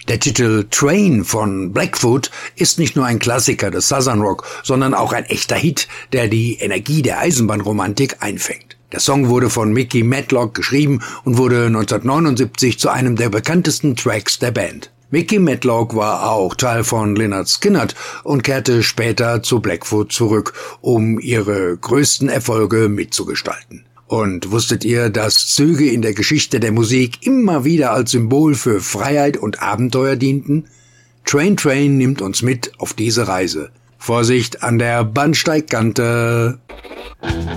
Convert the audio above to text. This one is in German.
Der Titel Train von Blackfoot ist nicht nur ein Klassiker des Southern Rock, sondern auch ein echter Hit, der die Energie der Eisenbahnromantik einfängt. Der Song wurde von Mickey Matlock geschrieben und wurde 1979 zu einem der bekanntesten Tracks der Band. Mickey Matlock war auch Teil von Lynyrd Skynyrd und kehrte später zu Blackfoot zurück, um ihre größten Erfolge mitzugestalten. Und wusstet ihr, dass Züge in der Geschichte der Musik immer wieder als Symbol für Freiheit und Abenteuer dienten? Train Train nimmt uns mit auf diese Reise. Vorsicht an der Bahnsteigkante!